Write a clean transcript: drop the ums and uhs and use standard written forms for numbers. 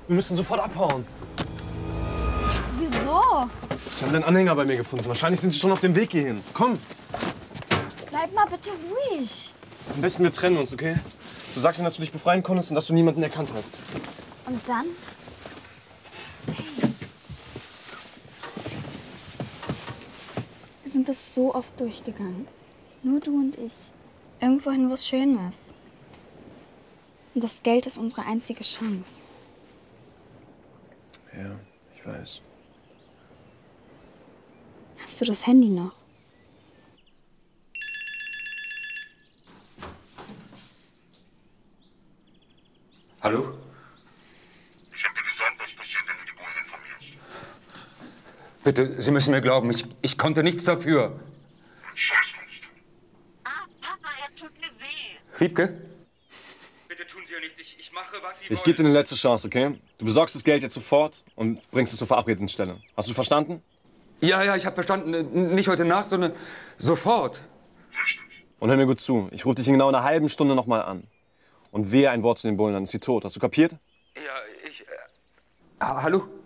Wir müssen sofort abhauen. Wieso? Sie haben den Anhänger bei mir gefunden. Wahrscheinlich sind sie schon auf dem Weg hierhin. Komm. Bleib mal bitte ruhig. Am besten wir trennen uns, okay? Du sagst ihnen, dass du dich befreien konntest und dass du niemanden erkannt hast. Und dann? Wir sind das so oft durchgegangen. Nur du und ich. Irgendwohin, wo es schön ist. Und das Geld ist unsere einzige Chance. Ja, ich weiß. Hast du das Handy noch? Hallo? Ich habe dir gesagt, was passiert, wenn du die Bullen informierst. Bitte, Sie müssen mir glauben, ich konnte nichts dafür. Einen Scheiß kannst du. Papa, er tut mir weh. Wiebke? Bitte tun Sie ja nichts, ich mache, was Sie Ich gebe dir eine letzte Chance, okay? Du besorgst das Geld jetzt sofort und bringst es zur verabredeten Stelle. Hast du verstanden? Ja, ich habe verstanden. Nicht heute Nacht, sondern sofort. Richtig. Und hör mir gut zu. Ich rufe dich in genau einer halben Stunde noch mal an. Und wehe ein Wort zu den Bullen, dann ist sie tot. Hast du kapiert? Ja, hallo?